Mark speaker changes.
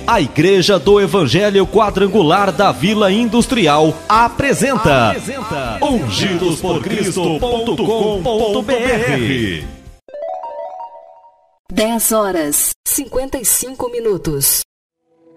Speaker 1: A Igreja do Evangelho Quadrangular da Vila Industrial apresenta ungidosporcristo.com.br.
Speaker 2: 10 horas 55 minutos.